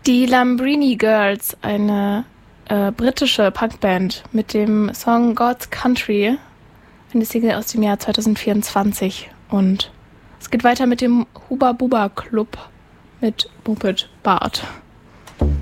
Die Lambrini Girls, eine britische Punkband mit dem Song God's Country, eine Single aus dem Jahr 2024. Und es geht weiter mit dem Huba Buba Club mit Muppet Bart.